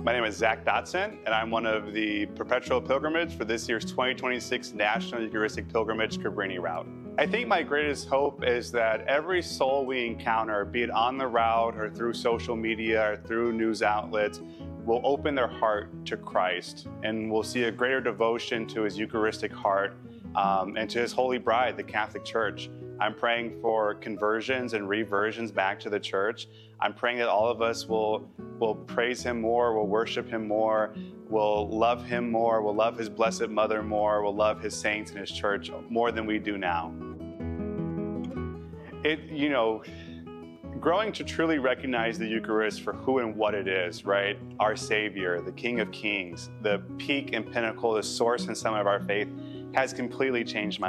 My name is Zach Dotson, and I'm one of the perpetual pilgrimage for this year's 2026 National Eucharistic Pilgrimage Cabrini Route. I think my greatest hope is that every soul we encounter, be it on the route or through social media or through news outlets, will open their heart to Christ and will see a greater devotion to his Eucharistic heart and to his holy bride, the Catholic Church. I'm praying for conversions and reversions back to the church. I'm praying that all of us will praise him more, will worship him more, will love him more, will love his Blessed Mother more, will love his saints and his church more than we do now. Growing to truly recognize the Eucharist for who and what it is, right? Our Savior, the King of Kings, the peak and pinnacle, the source and summit of our faith, has completely changed my